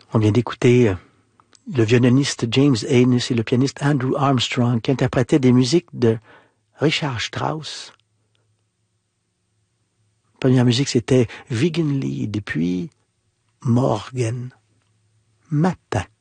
On vient d'écouter le violoniste James Haynes et le pianiste Andrew Armstrong qui interprétaient des musiques de Richard Strauss. La première musique, c'était Wiegand Lied, et puis Morgen, matin.